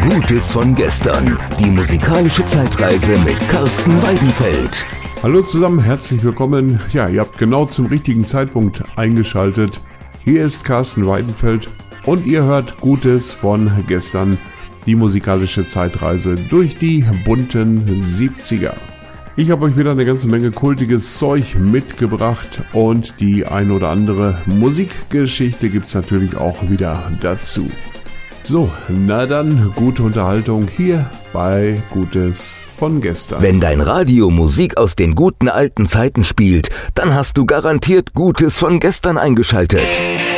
Gutes von gestern. Die musikalische Zeitreise mit Carsten Weidenfeld. Hallo zusammen, herzlich willkommen. Ja, ihr habt genau zum richtigen Zeitpunkt eingeschaltet. Hier ist Carsten Weidenfeld und ihr hört Gutes von gestern. Die musikalische Zeitreise durch die bunten 70er. Ich habe euch wieder eine ganze Menge kultiges Zeug mitgebracht und die ein oder andere Musikgeschichte gibt es natürlich auch wieder dazu. So, na dann, gute Unterhaltung hier bei Gutes von gestern. Wenn dein Radio Musik aus den guten alten Zeiten spielt, dann hast du garantiert Gutes von gestern eingeschaltet.